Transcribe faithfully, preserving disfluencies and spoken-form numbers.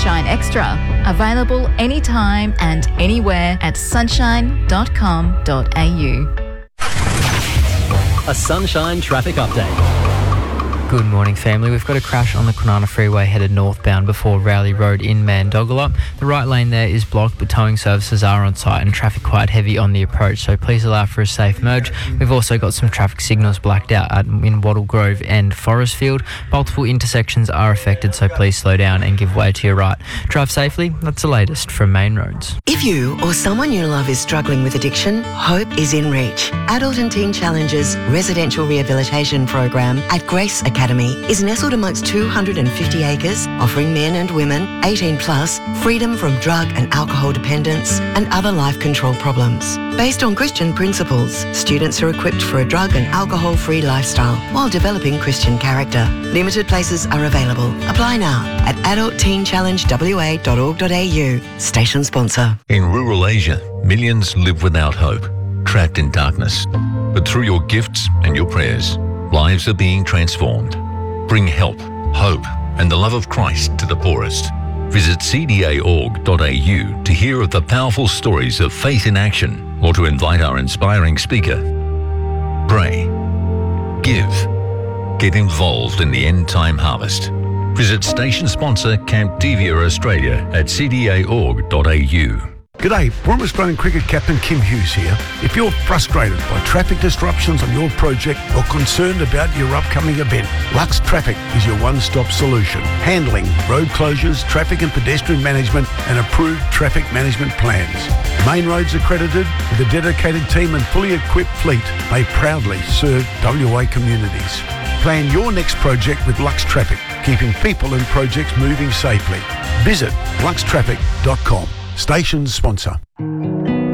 Sunshine Extra. Available anytime and anywhere at sunshine dot com dot a u. A Sunshine traffic update. Good morning, family. We've got a crash on the Kwinana Freeway headed northbound before Rowley Road in Mandogala. The right lane there is blocked, but towing services are on site and traffic quite heavy on the approach, so please allow for a safe merge. We've also got some traffic signals blacked out at, in Wattle Grove and Forestfield. Multiple intersections are affected, so please slow down and give way to your right. Drive safely. That's the latest from Main Roads. If you or someone you love is struggling with addiction, hope is in reach. Adult and Teen Challenges Residential Rehabilitation Program at Grace Academy is nestled amongst two hundred fifty acres, offering men and women eighteen plus freedom from drug and alcohol dependence and other life control problems. Based on Christian principles, students are equipped for a drug and alcohol-free lifestyle while developing Christian character. Limited places are available. Apply now at adult teen challenge w a dot org dot a u. Station sponsor. In rural Asia, millions live without hope, trapped in darkness. But through your gifts and your prayers, lives are being transformed. Bring help, hope, and the love of Christ to the poorest. Visit c d a dot org dot a u to hear of the powerful stories of faith in action or to invite our inspiring speaker. Pray. Give. Get involved in the end time harvest. Visit station sponsor Camp Devia Australia at c d a dot org dot a u. G'day, former Australian cricket captain Kim Hughes here. If you're frustrated by traffic disruptions on your project or concerned about your upcoming event, Lux Traffic is your one-stop solution. Handling road closures, traffic and pedestrian management and approved traffic management plans. Main Roads accredited with a dedicated team and fully equipped fleet, they proudly serve W A communities. Plan your next project with Lux Traffic, keeping people and projects moving safely. Visit lux traffic dot com. Station sponsor.